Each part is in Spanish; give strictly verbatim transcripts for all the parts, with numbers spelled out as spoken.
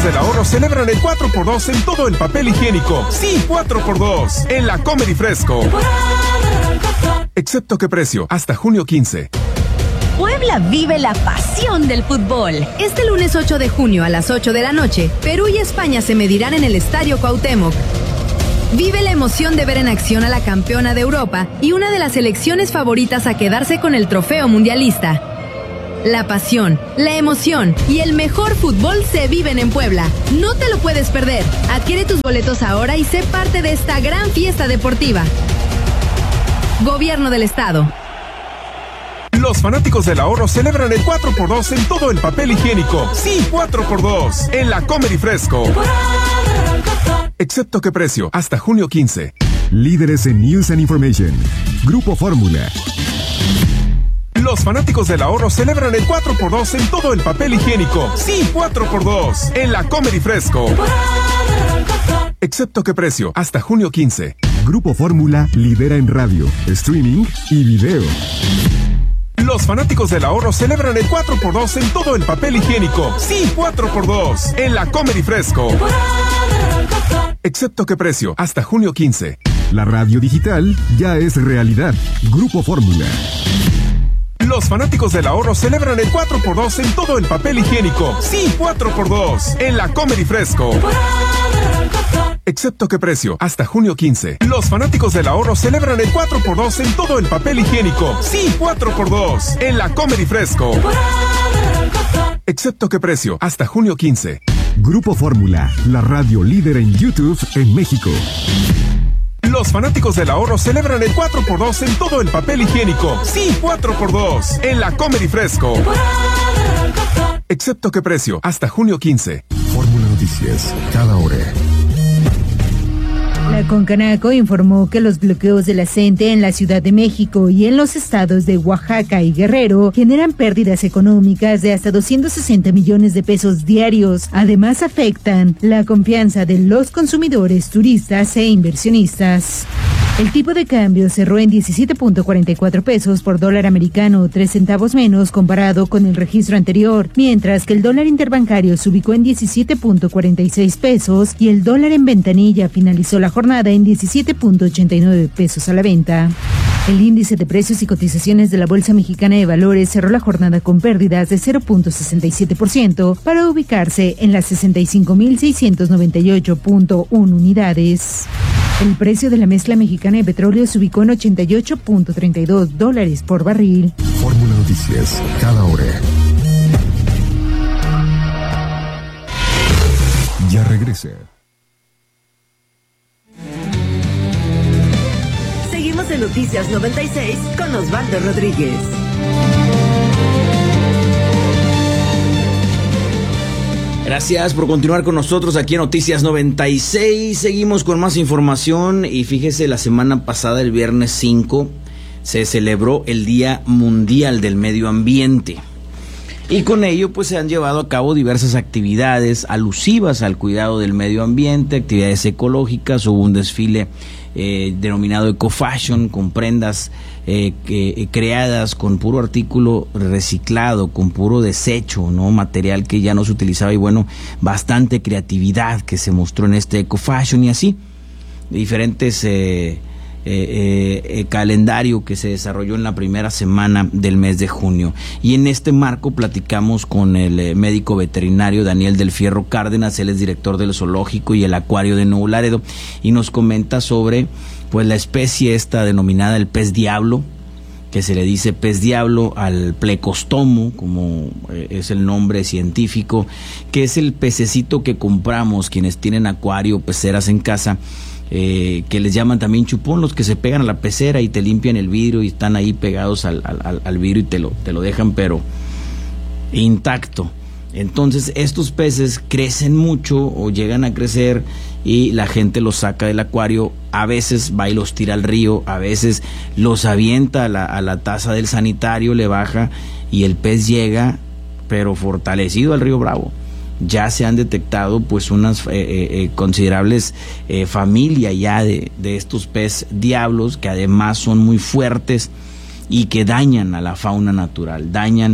del ahorro celebran el cuatro por dos en todo el papel higiénico. Sí, cuatro por dos en la Comer y Fresco. Excepto que precio, hasta junio quince. Puebla vive la pasión del fútbol. Este lunes ocho de junio a las ocho de la noche, Perú y España se medirán en el Estadio Cuauhtémoc. Vive la emoción de ver en acción a la campeona de Europa y una de las selecciones favoritas a quedarse con el trofeo mundialista. La pasión, la emoción y el mejor fútbol se viven en Puebla. No te lo puedes perder. Adquiere tus boletos ahora y sé parte de esta gran fiesta deportiva. Gobierno del Estado. Los fanáticos del ahorro celebran el cuatro por dos en todo el papel higiénico. Sí, cuatro por dos en la Comer y Fresco. Excepto que precio, hasta junio quince. Líderes en News and Information. Grupo Fórmula. Los fanáticos del ahorro celebran el cuatro por dos en todo el papel higiénico. Sí, cuatro por dos en la Comer y Fresco. Excepto que precio, hasta junio quince. Grupo Fórmula lidera en radio, streaming y video. Los fanáticos del ahorro celebran el cuatro por dos en todo el papel higiénico. Sí, cuatro por dos en la Comer y Fresco. Excepto que precio, hasta junio quince. La radio digital ya es realidad. Grupo Fórmula. Los fanáticos del ahorro celebran el cuatro por dos en todo el papel higiénico. Sí, cuatro por dos en la Comer y Fresco. Excepto que precio, hasta junio quince. Los fanáticos del ahorro celebran el cuatro por dos en todo el papel higiénico. Sí, cuatro por dos en la Comer y Fresco. Excepto que precio, hasta junio quince. Grupo Fórmula, la radio líder en YouTube en México. Los fanáticos del ahorro celebran el cuatro por dos en todo el papel higiénico. Sí, cuatro por dos en la Comer y Fresco. Excepto que precio, hasta junio quince. Fórmula Noticias, cada hora. La Concanaco informó que los bloqueos de la CENTE en la Ciudad de México y en los estados de Oaxaca y Guerrero generan pérdidas económicas de hasta doscientos sesenta millones de pesos diarios. Además, afectan la confianza de los consumidores, turistas e inversionistas. El tipo de cambio cerró en diecisiete punto cuarenta y cuatro pesos por dólar americano, tres centavos menos comparado con el registro anterior, mientras que el dólar interbancario se ubicó en diecisiete punto cuarenta y seis pesos y el dólar en ventanilla finalizó la jornada en diecisiete punto ochenta y nueve pesos a la venta. El índice de precios y cotizaciones de la Bolsa Mexicana de Valores cerró la jornada con pérdidas de cero punto sesenta y siete por ciento para ubicarse en las sesenta y cinco mil seiscientos noventa y ocho punto uno unidades. El precio de la mezcla mexicana de petróleo se ubicó en ochenta y ocho punto treinta y dos dólares por barril. Fórmula Noticias, cada hora. Ya regresa. Seguimos en Noticias noventa y seis con Osvaldo Rodríguez. Gracias por continuar con nosotros aquí en Noticias noventa y seis. Seguimos con más información y fíjese, la semana pasada, el viernes cinco, se celebró el Día Mundial del Medio Ambiente. Y con ello pues se han llevado a cabo diversas actividades alusivas al cuidado del medio ambiente, actividades ecológicas. Hubo un desfile eh, denominado Eco Fashion con prendas eh, que, creadas con puro artículo reciclado, con puro desecho, ¿no? Material que ya no se utilizaba, y bueno, bastante creatividad que se mostró en este Eco Fashion, y así diferentes eh, Eh, eh, calendario que se desarrolló en la primera semana del mes de junio. Y en este marco platicamos con el eh, médico veterinario Daniel del Fierro Cárdenas. Él es director del zoológico y el acuario de Nuevo Laredo, y nos comenta sobre pues la especie esta denominada el pez diablo, que se le dice pez diablo al Plecostomo, como eh, es el nombre científico, que es el pececito que compramos quienes tienen acuario, peceras en casa, Eh, que les llaman también chupón, los que se pegan a la pecera y te limpian el vidrio y están ahí pegados al, al, al vidrio y te lo, te lo dejan pero intacto. Entonces estos peces crecen mucho o llegan a crecer y la gente los saca del acuario, a veces va y los tira al río, a veces los avienta a la, a la taza del sanitario, le baja y el pez llega pero fortalecido al río Bravo. Ya se han detectado pues unas eh, eh, considerables eh, familias ya de, de estos pez diablos, que además son muy fuertes y que dañan a la fauna natural, dañan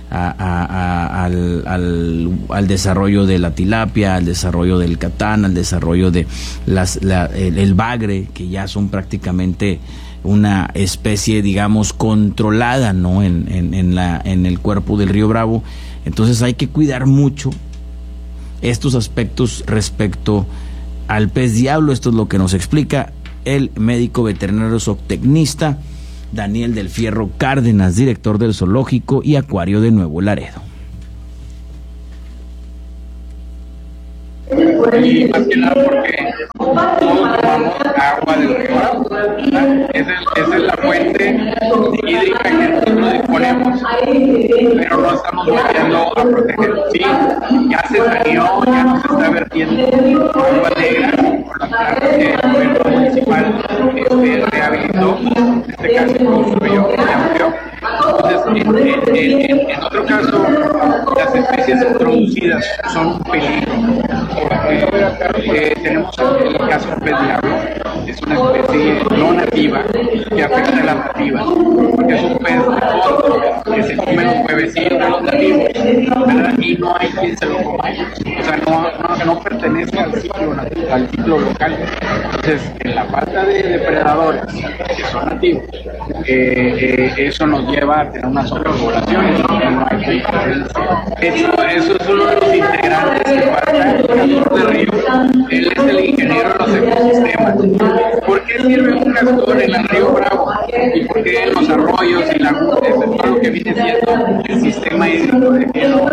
a, a, a, al, al, al desarrollo de la tilapia, al desarrollo del catán, al desarrollo de las, la, el, el bagre, que ya son prácticamente una especie, digamos, controlada, ¿no? En, en, en, la, en el cuerpo del río Bravo. Entonces hay que cuidar mucho estos aspectos respecto al pez diablo. Esto es lo que nos explica el médico veterinario zootecnista Daniel del Fierro Cárdenas, director del Zoológico y Acuario de Nuevo Laredo. Y más que nada porque todos tomamos agua del río Bravo, ¿verdad? Esa es, esa es la fuente hídrica que nosotros disponemos, pero no estamos volviendo a proteger. Sí, ya se saneó, ya no se está vertiendo agua negra, por lo tanto que el gobierno municipal este, rehabilitó, en este caso incluso yo, ya murió. Entonces, en, en, en, en otro caso, las especies introducidas son un peligro. Eh, tenemos el caso del pez diablo, es una especie no nativa que afecta a las nativas, porque es un pez de fondo que se come los huevecillos de los nativos, ¿verdad? Y no hay quien se lo coma, o sea, no, no, no pertenece al ciclo, al ciclo local. Entonces, en la falta de depredadores que son nativos, eh, eh, eso nos lleva a tener una sobrepoblación y no hay competencia. Eso, eso es uno de los integrantes que falta el castor de río. Él es el ingeniero de los ecosistemas. ¿Por qué sirve un castor en el río Bravo? ¿Y por qué en los arroyos y lagunas? Es todo lo que viene siendo el sistema hídrico de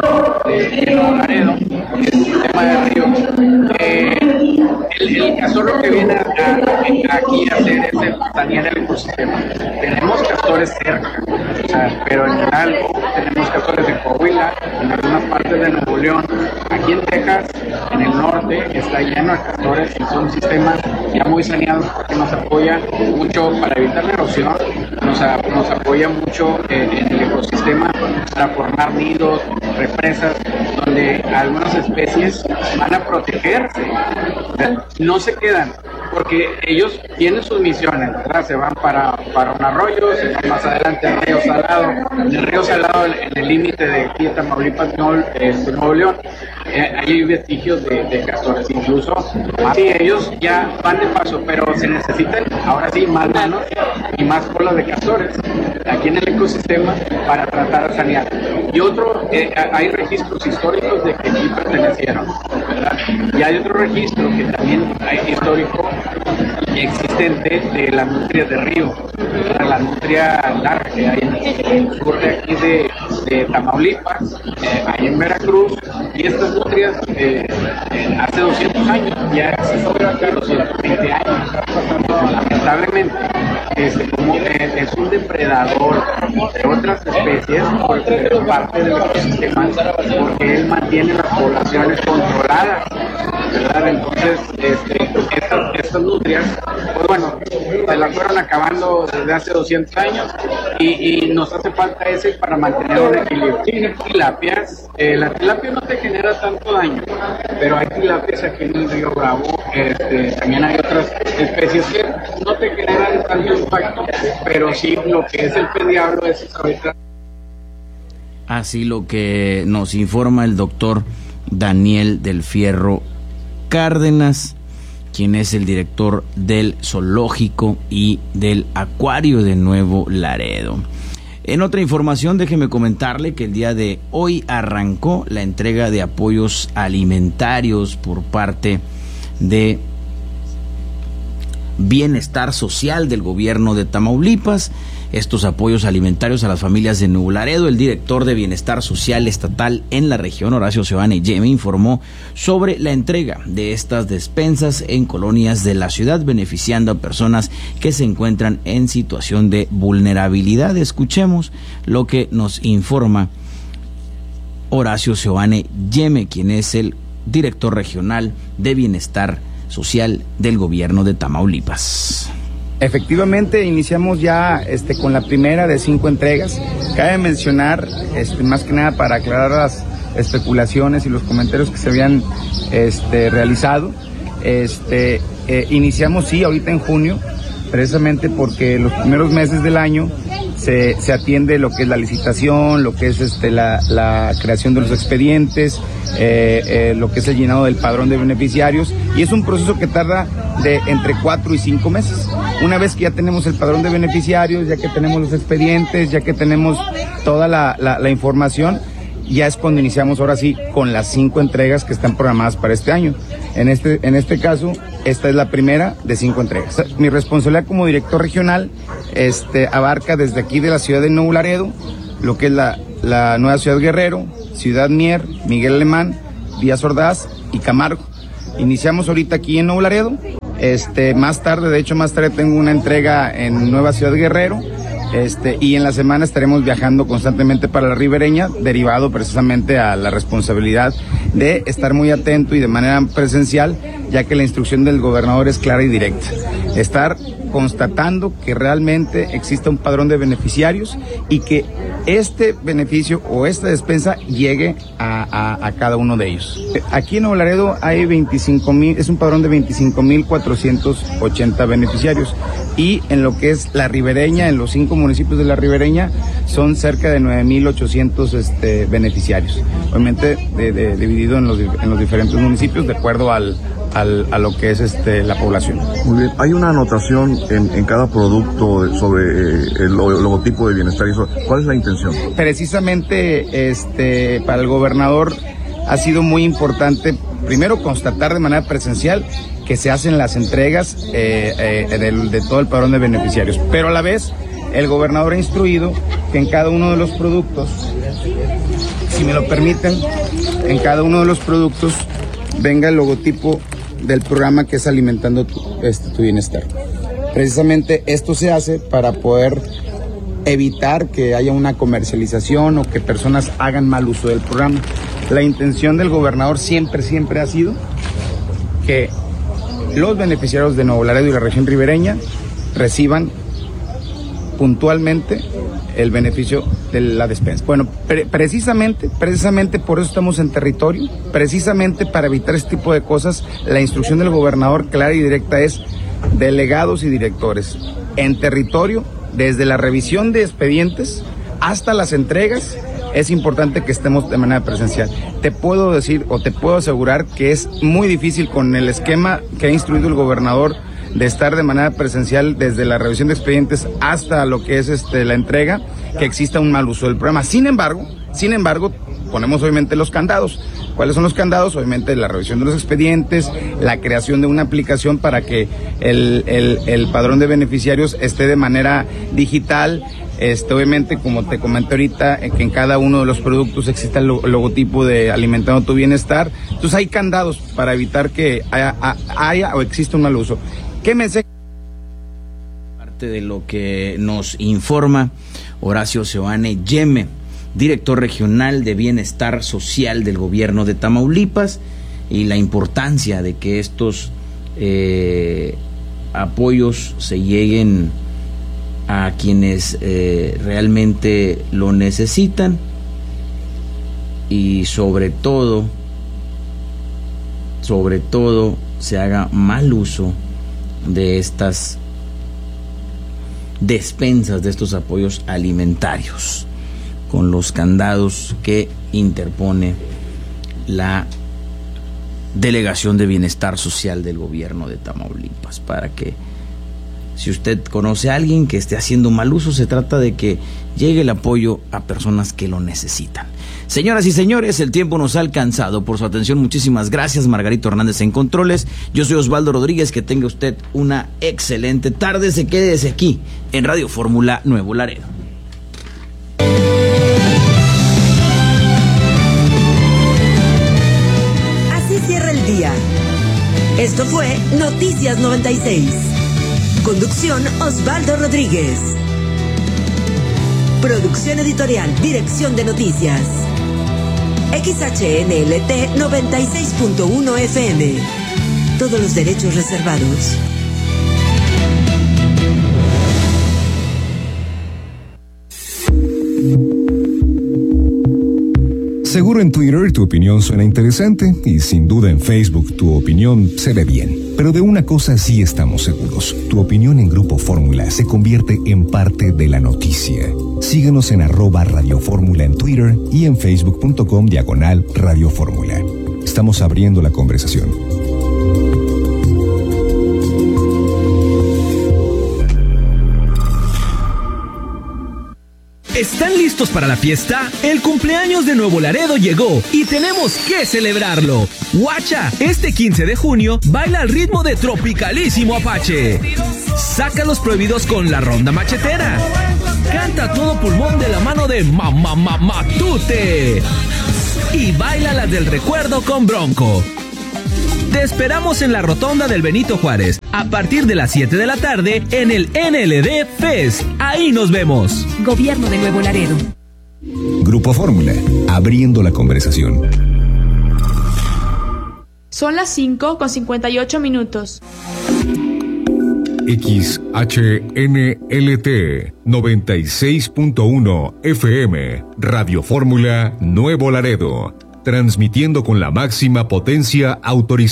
Nuevo Laredo, el sistema de río. Eh, el, el castor lo que viene a, a, aquí a hacer es el, sanear el ecosistema. Tenemos castores cerca, o sea, pero en general tenemos castores en Coahuila, en algunas partes de Nuevo León. Aquí en Texas, en el norte, está lleno de castores y son sistemas ya muy saneados porque nos apoya mucho para evitar la erosión, nos, a, nos apoya mucho eh, en el ecosistema para formar nidos, represas, donde algunas especies van a protegerse, ¿verdad? No se quedan, porque ellos tienen sus misiones, ¿verdad? Se van para, para un arroyo, se van más adelante al río Salado, en el río Salado, en el límite de aquí de Tamaulipas, no, eh, de Nuevo León, eh, hay vestigios de, de castores, incluso, sí, ellos ya van de paso, pero se necesitan, ahora sí, más manos y más colas de castores aquí en el ecosistema para tratar de sanear. Y otro, eh, hay registros históricos de que aquí pertenecieron, ¿verdad? Y hay otro registro que también hay histórico existente de las nutrias de río, la nutria larga que hay en el sur de aquí de, de Tamaulipas, eh, hay en Veracruz, y estas nutrias eh, eh, hace doscientos años ya existen aquí, doscientos veinte años. Lamentablemente, este, como eh, es un depredador de otras especies, porque es parte del ecosistema, porque él mantiene las poblaciones controladas, ¿verdad? Entonces, este, estas, estas nutrias, pues bueno, se las fueron acabando desde hace doscientos años y, y nos hace falta ese para mantener un equilibrio. Tilapias, eh, la tilapia no te genera tanto daño, pero hay tilapias aquí en el río Bravo, este, también hay otras especies que no te generan tanto impacto, pero sí lo que es el pez diablo es ahorita. Así lo que nos informa el doctor Daniel del Fierro Cárdenas, quien es el director del Zoológico y del Acuario de Nuevo Laredo. En otra información, déjeme comentarle que el día de hoy arrancó la entrega de apoyos alimentarios por parte de Bienestar Social del gobierno de Tamaulipas. Estos apoyos alimentarios a las familias de Nuevo Laredo, el director de Bienestar Social Estatal en la región, Horacio Seoane Yeme, informó sobre la entrega de estas despensas en colonias de la ciudad, beneficiando a personas que se encuentran en situación de vulnerabilidad. Escuchemos lo que nos informa Horacio Seoane Yeme, quien es el director regional de Bienestar Social del gobierno de Tamaulipas. Efectivamente, iniciamos ya este, con la primera de cinco entregas. Cabe mencionar, este, más que nada para aclarar las especulaciones y los comentarios que se habían este, realizado, este, eh, iniciamos sí ahorita en junio, precisamente porque los primeros meses del año se, se atiende lo que es la licitación, lo que es este, la, la creación de los expedientes, eh, eh, lo que es el llenado del padrón de beneficiarios, y es un proceso que tarda de entre cuatro y cinco meses. Una vez que ya tenemos el padrón de beneficiarios, ya que tenemos los expedientes, ya que tenemos toda la, la, la información, ya es cuando iniciamos ahora sí con las cinco entregas que están programadas para este año. En este, en este caso, esta es la primera de cinco entregas. Mi responsabilidad como director regional este, abarca desde aquí de la ciudad de Nuevo Laredo, lo que es la, la nueva ciudad Guerrero, Ciudad Mier, Miguel Alemán, Díaz Ordaz y Camargo. Iniciamos ahorita aquí en Nuevo Laredo. Este, más tarde, de hecho más tarde tengo una entrega en Nueva Ciudad Guerrero. Este, y en la semana estaremos viajando constantemente para la ribereña, derivado precisamente a la responsabilidad de estar muy atento y de manera presencial, ya que la instrucción del gobernador es clara y directa. Estar constatando que realmente exista un padrón de beneficiarios y que este beneficio o esta despensa llegue a, a, a cada uno de ellos. Aquí en Nuevo Laredo hay veinticinco mil, es un padrón de veinticinco mil cuatrocientos ochenta beneficiarios, y en lo que es la ribereña, en los cinco municipios de la ribereña, son cerca de nueve mil ochocientos este, beneficiarios, obviamente de, de, dividido en los, en los diferentes municipios de acuerdo al, al, a lo que es este, la población. Muy bien, hay una anotación en, en cada producto sobre eh, el logotipo de bienestar. ¿Cuál es la intención? Precisamente este, para el gobernador ha sido muy importante, primero, constatar de manera presencial que se hacen las entregas eh, eh, de, de todo el padrón de beneficiarios, pero a la vez el gobernador ha instruido que en cada uno de los productos, si me lo permiten, en cada uno de los productos venga el logotipo del programa que es Alimentando tu, este, tu Bienestar. Precisamente esto se hace para poder evitar que haya una comercialización o que personas hagan mal uso del programa. La intención del gobernador siempre, siempre ha sido que los beneficiarios de Nuevo Laredo y la región ribereña reciban puntualmente el beneficio de la despensa. Bueno, pre- precisamente, precisamente por eso estamos en territorio, precisamente para evitar este tipo de cosas, la instrucción del gobernador clara y directa es delegados y directores en territorio, desde la revisión de expedientes hasta las entregas. Es importante que estemos de manera presencial. Te puedo decir o te puedo asegurar que es muy difícil con el esquema que ha instruido el gobernador de estar de manera presencial desde la revisión de expedientes hasta lo que es este, la entrega, que exista un mal uso del programa. Sin embargo, sin embargo, ponemos obviamente los candados. ¿Cuáles son los candados? Obviamente la revisión de los expedientes, la creación de una aplicación para que el, el, el padrón de beneficiarios esté de manera digital. Este, obviamente, como te comenté ahorita, que en cada uno de los productos exista el logotipo de Alimentando tu Bienestar. Entonces hay candados para evitar que haya, haya o exista un mal uso. ¿Qué mensaje? Parte de lo que nos informa Horacio Seoane Yeme, director regional de Bienestar Social del gobierno de Tamaulipas, y la importancia de que estos eh, apoyos se lleguen a quienes eh, realmente lo necesitan, y sobre todo, sobre todo se haga mal uso de estas despensas, de estos apoyos alimentarios, con los candados que interpone la Delegación de Bienestar Social del gobierno de Tamaulipas, para que, si usted conoce a alguien que esté haciendo mal uso, se trata de que llegue el apoyo a personas que lo necesitan. Señoras y señores, el tiempo nos ha alcanzado. Por su atención, muchísimas gracias. Margarito Hernández en controles. Yo soy Osvaldo Rodríguez. Que tenga usted una excelente tarde. Se quede aquí en Radio Fórmula Nuevo Laredo. Así cierra el día. Esto fue Noticias noventa y seis. Conducción Osvaldo Rodríguez. Producción editorial, dirección de noticias. X H N L T noventa y seis punto uno F M. Todos los derechos reservados. Seguro en Twitter tu opinión suena interesante y sin duda en Facebook tu opinión se ve bien. Pero de una cosa sí estamos seguros. Tu opinión en Grupo Fórmula se convierte en parte de la noticia. Síguenos en arroba Radio Fórmula en Twitter y en facebook.com diagonal Radio Fórmula. Estamos abriendo la conversación. ¿Están listos para la fiesta? El cumpleaños de Nuevo Laredo llegó y tenemos que celebrarlo. Guacha, este quince de junio baila al ritmo de Tropicalísimo Apache. Saca los prohibidos con la ronda machetera. Canta a todo pulmón de la mano de Mamá Matute. Y baila las del recuerdo con Bronco. Te esperamos en la rotonda del Benito Juárez a partir de las siete de la tarde en el N L D Fest. Ahí nos vemos. Gobierno de Nuevo Laredo. Grupo Fórmula, abriendo la conversación. Son las cinco con cincuenta y ocho minutos. X H N L T noventa y seis punto uno F M, Radio Fórmula Nuevo Laredo, transmitiendo con la máxima potencia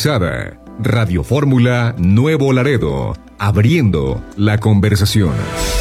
autorizada. Radio Fórmula Nuevo Laredo, abriendo la conversación.